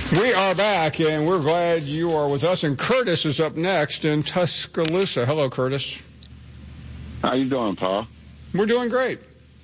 We are back, and we're glad you are with us. And Curtis is up next in Tuscaloosa. Hello, Curtis. How you doing, Paul? We're doing great.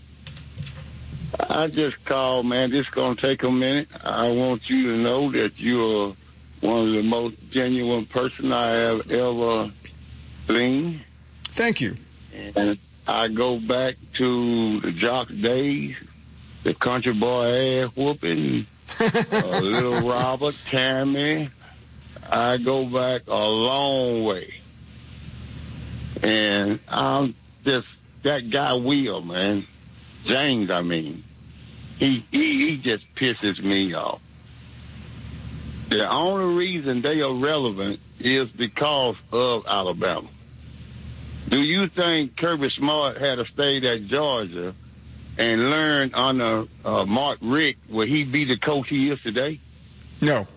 I just called, man. This is going to take a minute. I want you to know that you're one of the most genuine person I have ever seen. Thank you. And I go back to the jock days, the country boy ass whooping, little Robert, Tammy. I go back a long way. And I'm just, that guy Will, man, James, I mean, he just pisses me off. The only reason they are relevant is because of Alabama. Do you think Kirby Smart had to stay at Georgia and learn under Mark Richt, will he be the coach he is today? No.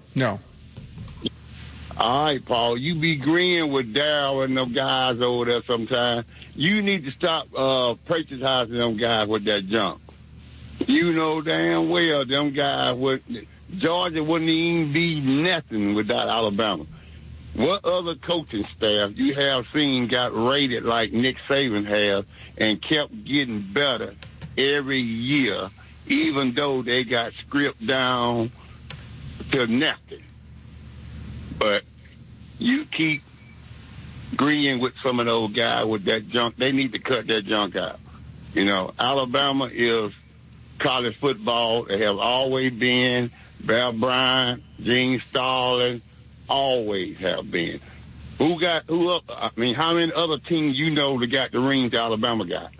All right, Paul, you be agreeing with Darryl and them guys over there sometimes. You need to stop patronizing them guys with that junk. You know damn well them guys Georgia wouldn't even be nothing without Alabama. What other coaching staff you have seen got rated like Nick Saban has and kept getting better every year, even though they got stripped down to nothing? But you keep agreeing with some of those guys with that junk. They need to cut that junk out. You know, Alabama is college football. They have always been. Bear Bryant, Gene Starling, always have been. How many other teams you know that got the rings Alabama got?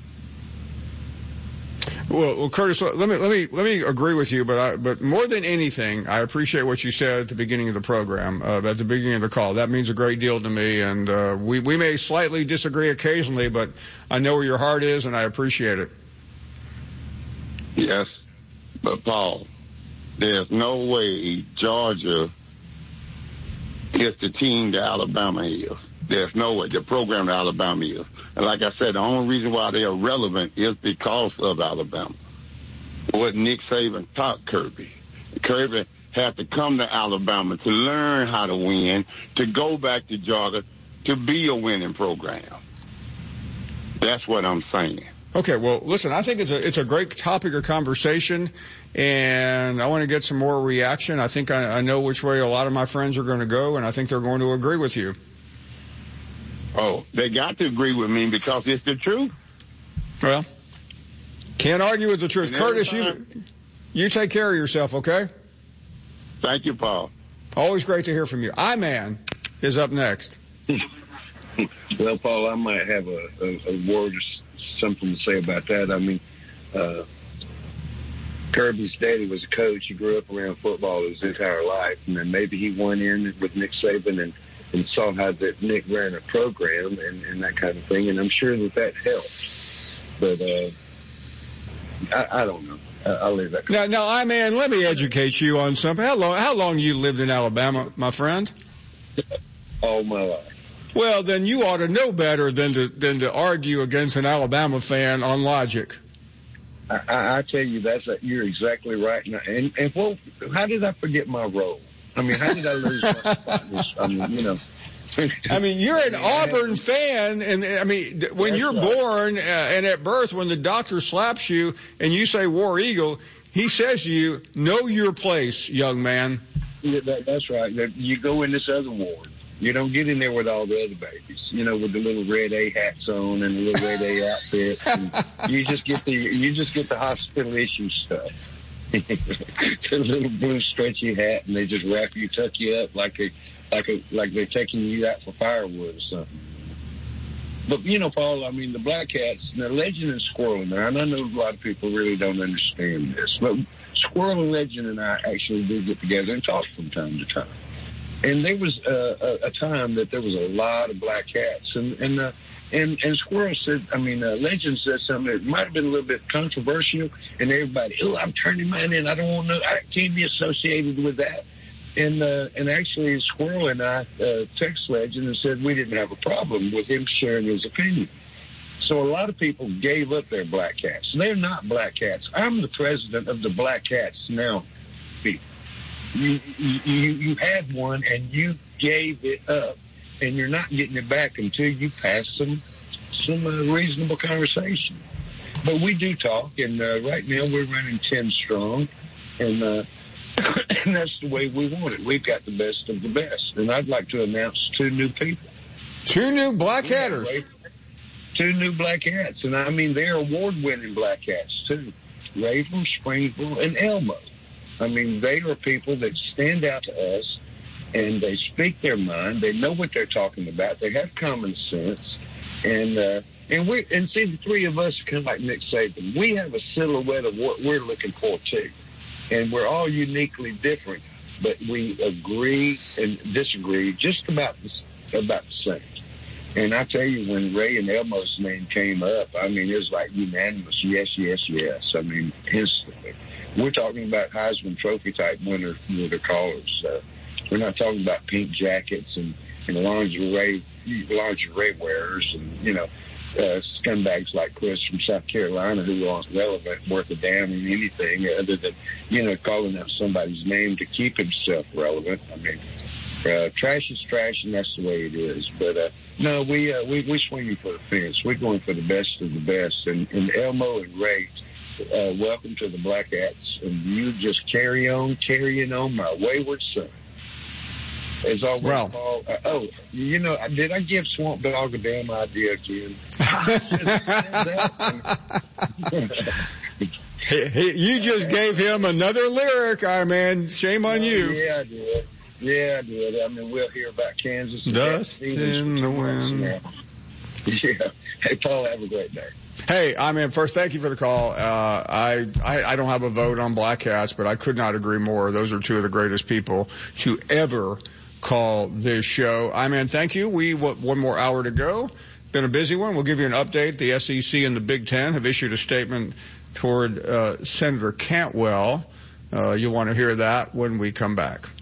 Well, Curtis, let me agree with you, but more than anything, I appreciate what you said at the beginning of the program, at the beginning of the call. That means a great deal to me, and we may slightly disagree occasionally, but I know where your heart is, and I appreciate it. Yes, but Paul, there's no way Georgia is the team that Alabama is. There's no way. The program that Alabama is. And like I said, the only reason why they are relevant is because of Alabama. What Nick Saban taught Kirby. Kirby had to come to Alabama to learn how to win, to go back to Georgia, to be a winning program. That's what I'm saying. Okay, well, listen, I think it's a great topic of conversation, and I want to get some more reaction. I think I know which way a lot of my friends are going to go, and I think they're going to agree with you. Oh, they got to agree with me because it's the truth. Well, can't argue with the truth. And Curtis, you take care of yourself, okay? Thank you, Paul. Always great to hear from you. I-Man is up next. Well, Paul, I might have a word or something to say about that. I mean, Kirby's daddy was a coach. He grew up around football his entire life, and then maybe he went in with Nick Saban and saw how that Nick ran a program and that kind of thing, and I'm sure that helped. But I don't know. I'll leave that. Now, I-Man, let me educate you on something. How long you lived in Alabama, my friend? All my life. Well, then you ought to know better than to argue against an Alabama fan on logic. I tell you, you're exactly right. And well, how did I forget my role? I mean, how did I lose my spot? I mean, you know. I mean, you're an Auburn fan, and I mean, when you're born and at birth, when the doctor slaps you and you say War Eagle, he says to you, know your place, young man. Yeah, that's right. You go in this other ward. You don't get in there with all the other babies, you know, with the little red A hats on and the little red A outfits. And you just get the hospital issue stuff. The little blue stretchy hat, and they just wrap you, tuck you up like they're taking you out for firewood or something. But you know, Paul, I mean, the Black Cats, the Legend and Squirrel in there, and I know a lot of people really don't understand this, but Squirrel and Legend and I actually do get together and talk from time to time. And there was a time that there was a lot of Black Cats, and Squirrel said, Legend said something that might have been a little bit controversial, and everybody, I'm turning mine in. I don't want to know. I can't be associated with that. And actually, Squirrel and I text Legend and said we didn't have a problem with him sharing his opinion. So a lot of people gave up their Black Cats. They're not Black Cats. I'm the president of the Black Cats now, people. You had one and you gave it up, and you're not getting it back until you pass some reasonable conversation. But we do talk, and right now we're running 10 strong, and that's the way we want it. We've got the best of the best, and I'd like to announce 2 new people. 2 new black hatters. 2 new black hats, and I mean they're award-winning black hats too. Ray from Springfield and Elmo. I mean, they are people that stand out to us, and they speak their mind. They know what they're talking about. They have common sense, and see, the 3 of us are kind of like Nick Saban. We have a silhouette of what we're looking for too, and we're all uniquely different, but we agree and disagree just about the same. And I tell you, when Ray and Elmo's name came up, I mean, it was like unanimous, yes, yes, yes. I mean, instantly. We're talking about Heisman Trophy type winner callers. We're not talking about pink jackets and lingerie wearers and, scumbags like Chris from South Carolina who aren't relevant, worth a damn in anything other than, calling out somebody's name to keep himself relevant. I mean, trash is trash, and that's the way it is. But no, we swinging for the fence. We're going for the best of the best. And Elmo and Ray, welcome to the Black Hats, and you just carrying on, my wayward son. As always, Paul. Did I give Swamp Dog a damn idea again? You just gave him another lyric, man. Shame on you. Yeah, I did. Yeah, I did. I mean, we'll hear about Kansas. Dust in the wind. Yeah. Hey, Paul, have a great day. Hey, first, thank you for the call. I don't have a vote on Black Hats, but I could not agree more. Those are 2 of the greatest people to ever call this show. Thank you. One more hour to go. Been a busy one. We'll give you an update. The SEC and the Big Ten have issued a statement toward Senator Cantwell. You'll want to hear that when we come back.